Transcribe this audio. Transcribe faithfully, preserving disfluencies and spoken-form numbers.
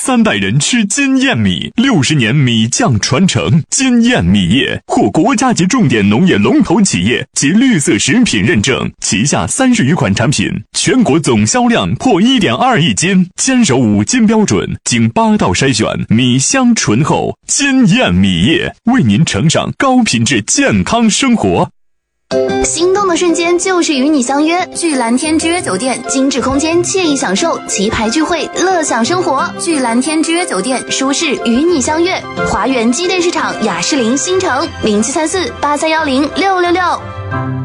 三代人吃金燕米，六十年米酱传承。金燕米业获国家级重点农业龙头企业及绿色食品认证，旗下三十余款产品，全国总销量破 一点二亿斤，坚守五金标准，经八道筛选，米香醇厚。金燕米业为您呈上高品质健康生活。 心动的瞬间就是与你相约，聚蓝天之约酒店，精致空间，惬意享受，旗牌聚会，乐享生活。聚蓝天之约酒店，舒适与你相约。华源机电市场雅士林新城零七三四八三幺零六六六。